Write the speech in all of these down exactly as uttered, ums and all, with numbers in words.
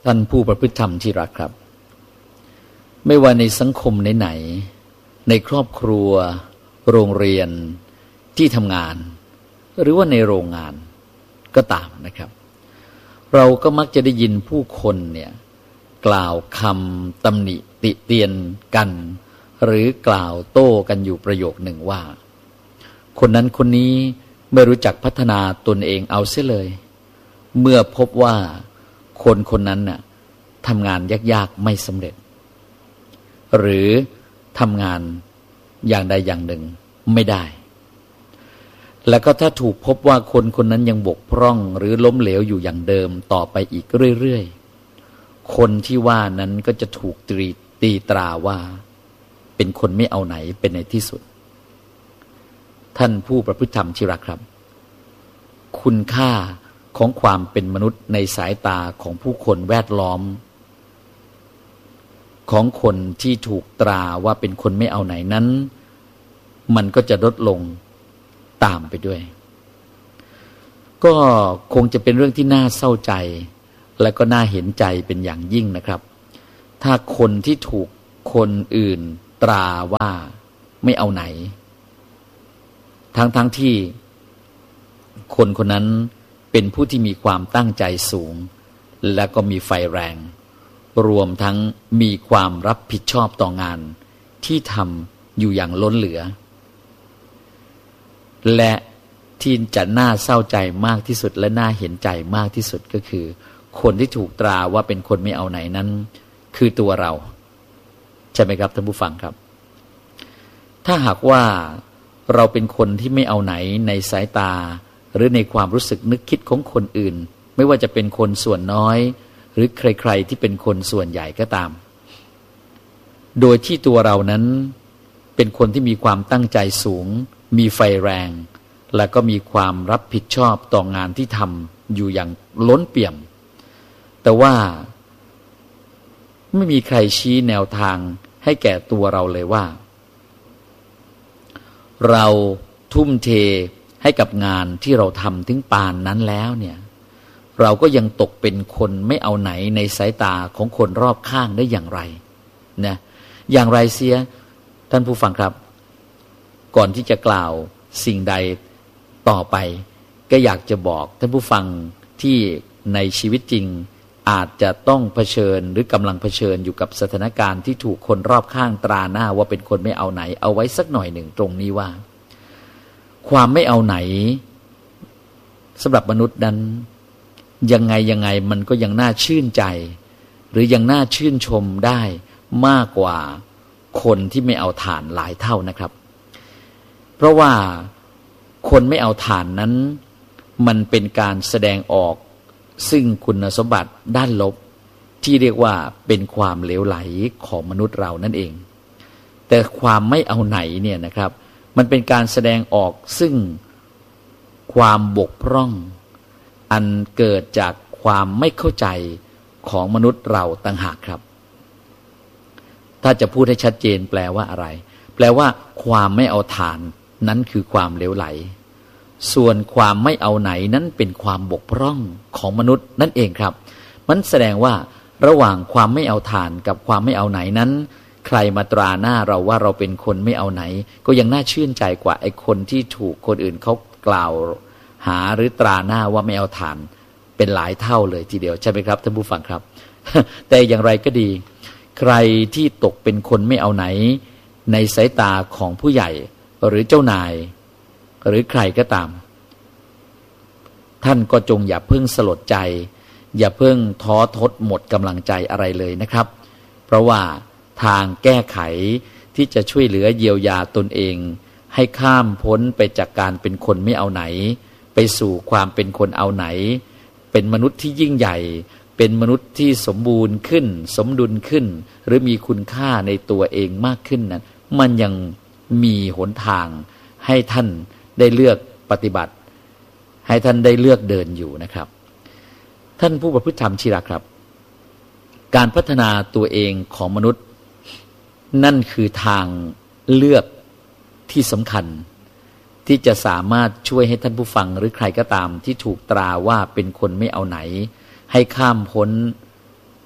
ท่านผู้ประพฤติธรรมที่รักครับไม่ว่าในสังคมไหนๆในครอบครัวโรงเรียนที่ทำงานหรือว่าในโรงงานก็ตามนะครับเราก็มักจะได้ยินผู้คนเนี่ยกล่าวคำตำหนิติเตียนกันหรือกล่าวโต้กันอยู่ประโยคหนึ่งว่าคนนั้นคนนี้ไม่รู้จักพัฒนาตนเองเอาเสียเลยเมื่อพบว่าคนคนนั้นน่ะทำงานยากๆไม่สำเร็จหรือทำงานอย่างใดอย่างหนึ่งไม่ได้แล้วก็ถ้าถูกพบว่าคนคนนั้นยังบกพร่องหรือล้มเหลวอยู่อย่างเดิมต่อไปอีกเรื่อยๆคนที่ว่านั้นก็จะถูกตรีตีตราว่าเป็นคนไม่เอาไหนเป็นในที่สุดท่านผู้ประพฤติธรรมที่รักครับคุณค่าของความเป็นมนุษย์ในสายตาของผู้คนแวดล้อมของคนที่ถูกตราว่าเป็นคนไม่เอาไหนนั้นมันก็จะลดลงตามไปด้วยก็คงจะเป็นเรื่องที่น่าเศร้าใจและก็น่าเห็นใจเป็นอย่างยิ่งนะครับถ้าคนที่ถูกคนอื่นตราว่าไม่เอาไหนทั้งทั้งที่คนคนนั้นเป็นผู้ที่มีความตั้งใจสูงและก็มีไฟแรงรวมทั้งมีความรับผิดชอบต่องานที่ทำอยู่อย่างล้นเหลือและที่จะน่าเศร้าใจมากที่สุดและน่าเห็นใจมากที่สุดก็คือคนที่ถูกตราว่าเป็นคนไม่เอาไหนนั้นคือตัวเราใช่ไหมครับท่านผู้ฟังครับถ้าหากว่าเราเป็นคนที่ไม่เอาไหนในสายตาหรือในความรู้สึกนึกคิดของคนอื่นไม่ว่าจะเป็นคนส่วนน้อยหรือใครๆที่เป็นคนส่วนใหญ่ก็ตามโดยที่ตัวเรานั้นเป็นคนที่มีความตั้งใจสูงมีไฟแรงและก็มีความรับผิดชอบต่องานที่ทำอยู่อย่างล้นเปี่ยมแต่ว่าไม่มีใครชี้แนวทางให้แก่ตัวเราเลยว่าเราทุ่มเทให้กับงานที่เราทำถึงปานนั้นแล้วเนี่ยเราก็ยังตกเป็นคนไม่เอาไหนในสายตาของคนรอบข้างได้อย่างไรนะอย่างไรเสียท่านผู้ฟังครับก่อนที่จะกล่าวสิ่งใดต่อไปก็อยากจะบอกท่านผู้ฟังที่ในชีวิตจริงอาจจะต้องเผชิญหรือกำลังเผชิญอยู่กับสถานการณ์ที่ถูกคนรอบข้างตราหน้าว่าเป็นคนไม่เอาไหนเอาไว้สักหน่อยหนึ่งตรงนี้ว่าความไม่เอาไหนสำหรับมนุษย์นั้นยังไงยังไงมันก็ยังน่าชื่นใจหรือยังน่าชื่นชมได้มากกว่าคนที่ไม่เอาฐานหลายเท่านะครับเพราะว่าคนไม่เอาฐานนั้นมันเป็นการแสดงออกซึ่งคุณสมบัติด้านลบที่เรียกว่าเป็นความเหลวไหลของมนุษย์เรานั่นเองแต่ความไม่เอาไหนเนี่ยนะครับมันเป็นการแสดงออกซึ่งความบกพร่องอันเกิดจากความไม่เข้าใจของมนุษย์เราต่างหากครับถ้าจะพูดให้ชัดเจนแปลว่าอะไรแปลว่าความไม่เอาฐานนั้นคือความเหลวไหลส่วนความไม่เอาไหนนั้นเป็นความบกพร่องของมนุษย์นั่นเองครับมันแสดงว่าระหว่างความไม่เอาฐานกับความไม่เอาไหนนั้นใครมาตราหน้าเราว่าเราเป็นคนไม่เอาไหนก็ยังน่าชื่นใจกว่าไอ้คนที่ถูกคนอื่นเขากล่าวหาหรือตราหน้าว่าไม่เอาฐานเป็นหลายเท่าเลยทีเดียวใช่ไหมครับท่านผู้ฟังครับ แต่อย่างไรก็ดีใครที่ตกเป็นคนไม่เอาไหนในสายตาของผู้ใหญ่หรือเจ้านายหรือใครก็ตามท่านก็จงอย่าเพิ่งสลดใจอย่าเพิ่งท้อทดหมดกำลังใจอะไรเลยนะครับเพราะว่าทางแก้ไขที่จะช่วยเหลือเยียวยาตนเองให้ข้ามพ้นไปจากการเป็นคนไม่เอาไหนไปสู่ความเป็นคนเอาไหนเป็นมนุษย์ที่ยิ่งใหญ่เป็นมนุษย์ที่สมบูรณ์ขึ้นสมดุลขึ้นหรือมีคุณค่าในตัวเองมากขึ้นนั้นมันยังมีหนทางให้ท่านได้เลือกปฏิบัติให้ท่านได้เลือกเดินอยู่นะครับท่านผู้ประพฤติธรรมที่รักครับการพัฒนาตัวเองของมนุษย์นั่นคือทางเลือกที่สำคัญที่จะสามารถช่วยให้ท่านผู้ฟังหรือใครก็ตามที่ถูกตราว่าเป็นคนไม่เอาไหนให้ข้ามพ้น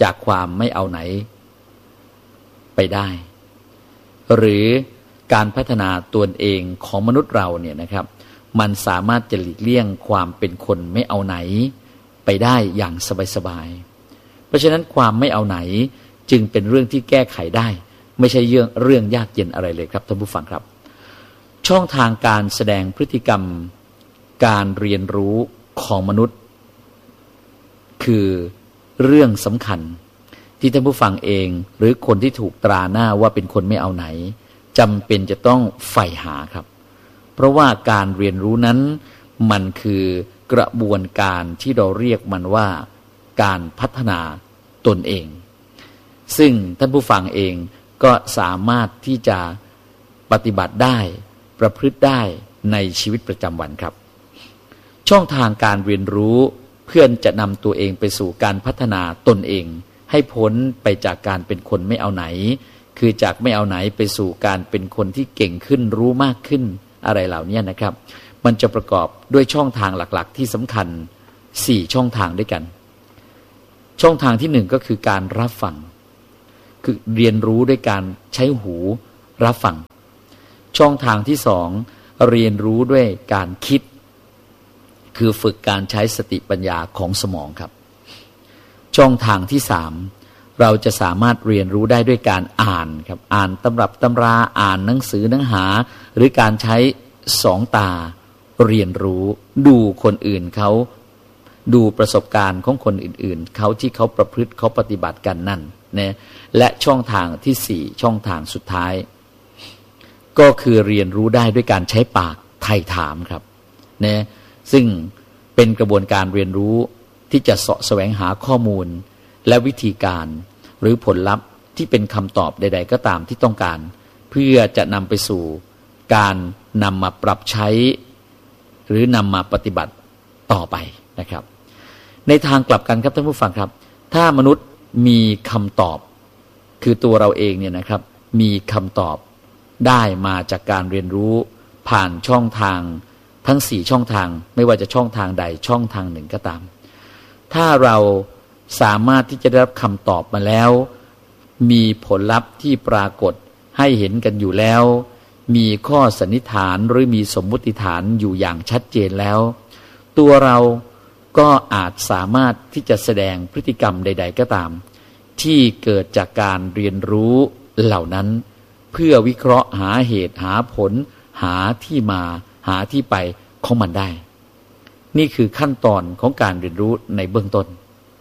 จากความไม่เอาไหนไปได้หรือการพัฒนาตัวเองของมนุษย์เราเนี่ยนะครับมันสามารถจะหลีกเลี่ยงความเป็นคนไม่เอาไหนไปได้อย่างสบายๆเพราะฉะนั้นความไม่เอาไหนจึงเป็นเรื่องที่แก้ไขได้ไม่ใช่เรื่องเรื่องยากเย็นอะไรเลยครับท่านผู้ฟังครับช่องทางการแสดงพฤติกรรมการเรียนรู้ของมนุษย์คือเรื่องสำคัญที่ท่านผู้ฟังเองหรือคนที่ถูกตราหน้าว่าเป็นคนไม่เอาไหนจำเป็นจะต้องใฝ่หาครับเพราะว่าการเรียนรู้นั้นมันคือกระบวนการที่เราเรียกมันว่าการพัฒนาตนเองซึ่งท่านผู้ฟังเองก็สามารถที่จะปฏิบัติได้ประพฤติได้ในชีวิตประจำวันครับช่องทางการเรียนรู้เพื่อจะนำตัวเองไปสู่การพัฒนาตนเองให้พ้นไปจากการเป็นคนไม่เอาไหนคือจากไม่เอาไหนไปสู่การเป็นคนที่เก่งขึ้นรู้มากขึ้นอะไรเหล่านี้นะครับมันจะประกอบด้วยช่องทางหลักๆที่สำคัญสี่ช่องทางด้วยกันช่องทางที่หนึ่งก็คือการรับฟังคือเรียนรู้ด้วยการใช้หูรับฟังช่องทางที่สองเรียนรู้ด้วยการคิดคือฝึกการใช้สติปัญญาของสมองครับช่องทางที่สามเราจะสามารถเรียนรู้ได้ด้วยการอ่านครับอ่านตำรับตำราอ่านหนังสือเนื้อหาหรือการใช้สองตาเรียนรู้ดูคนอื่นเขาดูประสบการณ์ของคนอื่นๆเขาที่เขาประพฤติเขาปฏิบัติกันนั่นนะและช่องทางที่สี่ช่องทางสุดท้ายก็คือเรียนรู้ได้ด้วยการใช้ปากไถ่ถามครับนะซึ่งเป็นกระบวนการเรียนรู้ที่จะเสาะแสวงหาข้อมูลและวิธีการหรือผลลัพธ์ที่เป็นคำตอบใดๆก็ตามที่ต้องการเพื่อจะนำไปสู่การนำมาปรับใช้หรือนำมาปฏิบัติต่อไปนะครับในทางกลับกันครับท่านผู้ฟังครับถ้ามนุษย์มีคำตอบคือตัวเราเองเนี่ยนะครับมีคำตอบได้มาจากการเรียนรู้ผ่านช่องทางทั้งสี่ช่องทางไม่ว่าจะช่องทางใดช่องทางหนึ่งก็ตามถ้าเราสามารถที่จะได้รับคำตอบมาแล้วมีผลลัพธ์ที่ปรากฏให้เห็นกันอยู่แล้วมีข้อสันนิษฐานหรือมีสมมุติฐานอยู่อย่างชัดเจนแล้วตัวเราก็อาจสามารถที่จะแสดงพฤติกรรมใดๆก็ตามที่เกิดจากการเรียนรู้เหล่านั้นเพื่อวิเคราะห์หาเหตุหาผลหาที่มาหาที่ไปของมันได้นี่คือขั้นตอนของการเรียนรู้ในเบื้องต้น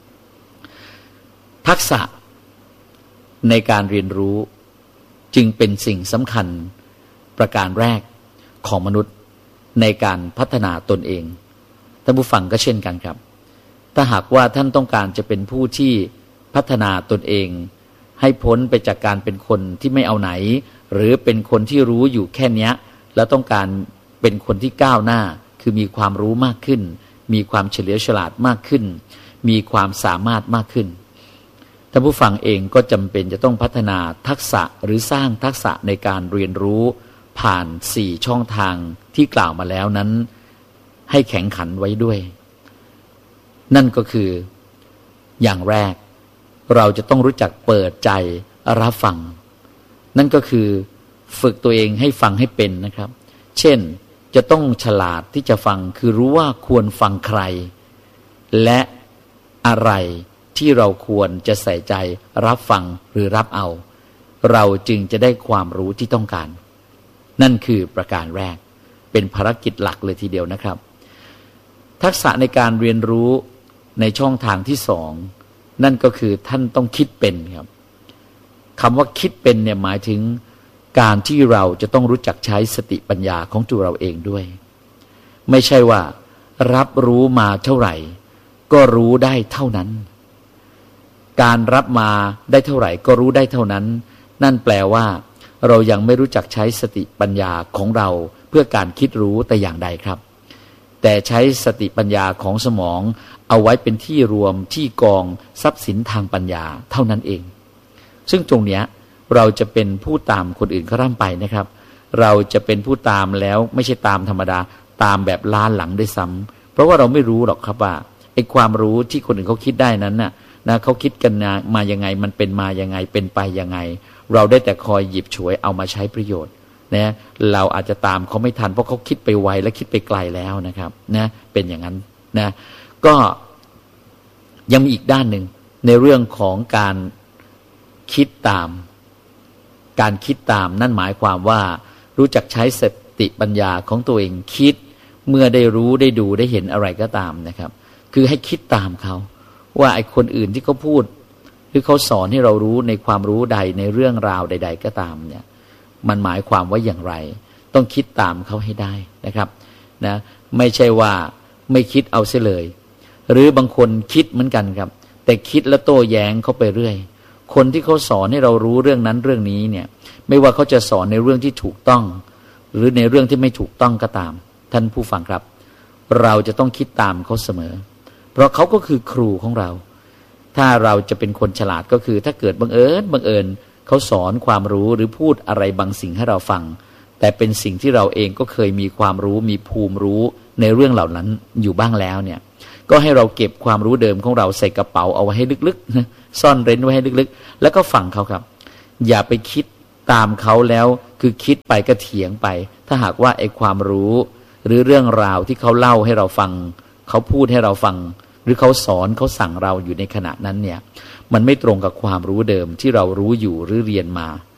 ทักษะในการเรียนรู้จึงเป็นสิ่งสำคัญประการแรกของมนุษย์ในการพัฒนาตนเองท่านผู้ฟังก็เช่นกันครับถ้าหากว่าท่านต้องการจะเป็นผู้ที่พัฒนาตนเองให้พ้นไปจากการเป็นคนที่ไม่เอาไหนหรือเป็นคนที่รู้อยู่แค่นี้แล้วต้องการเป็นคนที่ก้าวหน้าคือมีความรู้มากขึ้นมีความเฉลียวฉลาดมากขึ้นมีความสามารถมากขึ้นท่านผู้ฟังเองก็จำเป็นจะต้องพัฒนาทักษะหรือสร้างทักษะในการเรียนรู้ผ่านสี่ช่องทางที่กล่าวมาแล้วนั้นให้แข็งขันไว้ด้วยนั่นก็คืออย่างแรกเราจะต้องรู้จักเปิดใจรับฟังนั่นก็คือฝึกตัวเองให้ฟังให้เป็นนะครับเช่นจะต้องฉลาดที่จะฟังคือรู้ว่าควรฟังใครและอะไรที่เราควรจะใส่ใจรับฟังหรือรับเอาเราจึงจะได้ความรู้ที่ต้องการนั่นคือประการแรกเป็นภารกิจหลักเลยทีเดียวนะครับทักษะในการเรียนรู้ในช่องทางที่สองนั่นก็คือท่านต้องคิดเป็นครับคำว่าคิดเป็นเนี่ยหมายถึงการที่เราจะต้องรู้จักใช้สติปัญญาของตัวเราเองด้วยไม่ใช่ว่ารับรู้มาเท่าไหร่ก็รู้ได้เท่านั้นการรับมาได้เท่าไหร่ก็รู้ได้เท่านั้นนั่นแปลว่าเรายังไม่รู้จักใช้สติปัญญาของเราเพื่อการคิดรู้แต่อย่างใดครับแต่ใช้สติปัญญาของสมองเอาไว้เป็นที่รวมที่กองทรัพย์สินทางปัญญาเท่านั้นเองซึ่งตรงเนี้ยเราจะเป็นผู้ตามคนอื่นเขาร่ำไปนะครับเราจะเป็นผู้ตามแล้วไม่ใช่ตามธรรมดาตามแบบล้าหลังด้วยซ้ำเพราะว่าเราไม่รู้หรอกครับว่าไอ้ความรู้ที่คนอื่นเขาคิดได้นั้นน่ะนะเขาคิดกันมายังไงมันเป็นมายังไงเป็นไปยังไงเราได้แต่คอยหยิบฉวยเอามาใช้ประโยชน์นะเราอาจจะตามเขาไม่ทันเพราะเขาคิดไปไวและคิดไปไกลแล้วนะครับนะเป็นอย่างนั้นนะก็ยังมีอีกด้านหนึ่งในเรื่องของการคิดตามการคิดตามนั่นหมายความว่ารู้จักใช้สติปัญญาของตัวเองคิดเมื่อได้รู้ได้ดูได้เห็นอะไรก็ตามนะครับคือให้คิดตามเขาว่าไอ้คนอื่นที่เขาพูดหรือเขาสอนให้เรารู้ในความรู้ใดในเรื่องราวใดๆก็ตามเนี่ยมันหมายความว่าอย่างไรต้องคิดตามเขาให้ได้นะครับนะไม่ใช่ว่าไม่คิดเอาเสียเลยหรือบางคนคิดเหมือนกันครับแต่คิดแล้วโต้แย้งเขาไปเรื่อยคนที่เขาสอนให้เรารู้เรื่องนั้นเรื่องนี้เนี่ยไม่ว่าเขาจะสอนในเรื่องที่ถูกต้องหรือในเรื่องที่ไม่ถูกต้องก็ตามท่านผู้ฟังครับเราจะต้องคิดตามเขาเสมอเพราะเขาก็คือครูของเราถ้าเราจะเป็นคนฉลาดก็คือถ้าเกิดบังเอิญบังเอิญเขาสอนความรู้หรือพูดอะไรบางสิ่งให้เราฟังแต่เป็นสิ่งที่เราเองก็เคยมีความรู้มีภูมิรู้ในเรื่องเหล่านั้นอยู่บ้างแล้วเนี่ยก็ให้เราเก็บความรู้เดิมของเราใส่กระเป๋าเอาไว้ให้ลึกๆซ่อนเร้นไว้ให้ลึกๆแล้วก็ฟังเขาครับอย่าไปคิดตามเขาแล้วคือคิดไปก็เถียงไปถ้าหากว่าไอ้ความรู้หรือเรื่องราวที่เขาเล่าให้เราฟังเขาพูดให้เราฟังหรือเขาสอนเขาสั่งเราอยู่ในขณะนั้นเนี่ยมันไม่ตรงกับความรู้เดิมที่เรารู้อยู่หรือเรียนมา